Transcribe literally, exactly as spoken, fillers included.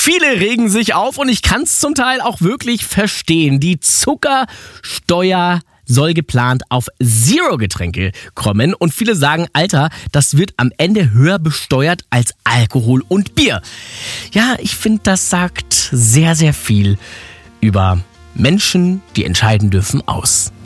Viele regen sich auf und ich kann es zum Teil auch wirklich verstehen. Die Zuckersteuer soll geplant auf Zero-Getränke kommen und viele sagen, Alter, das wird am Ende höher besteuert als Alkohol und Bier. Ja, ich finde, das sagt sehr, sehr viel über Menschen, die entscheiden dürfen, aus.